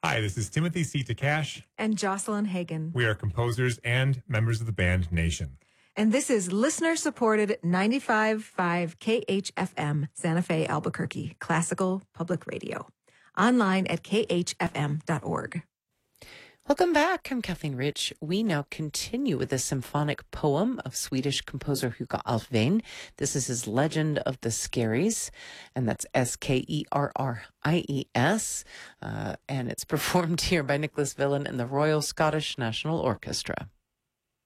Hi, this is Timothy C. Takash. And Jocelyn Hagan. We are composers and members of the band Nation. And this is listener-supported 95.5 KHFM, Santa Fe, Albuquerque, classical public radio. Online at khfm.org. Welcome back. I'm Kathleen Rich. We now continue with a symphonic poem of Swedish composer Hugo Alfvén. This is his Legend of the Skerries, and that's Skerries. And it's performed here by Nicholas Villan and the Royal Scottish National Orchestra.